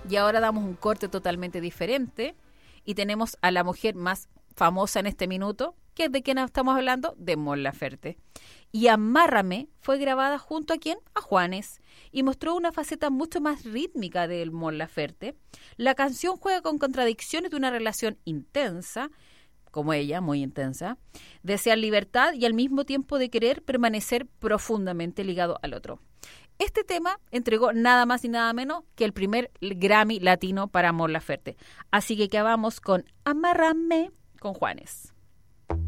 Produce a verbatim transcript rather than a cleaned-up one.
Y ahora damos un corte totalmente diferente y tenemos a la mujer más famosa en este minuto, que es de quién estamos hablando, de Mon Laferte. Y Amárrame fue grabada junto a quién, a Juanes, y mostró una faceta mucho más rítmica de Mon Laferte. La canción juega con contradicciones de una relación intensa, como ella, muy intensa, desear libertad y al mismo tiempo de querer permanecer profundamente ligado al otro. Este tema entregó nada más y nada menos que el primer Grammy latino para Mon Laferte. Así que acabamos con Amárrame con Juanes.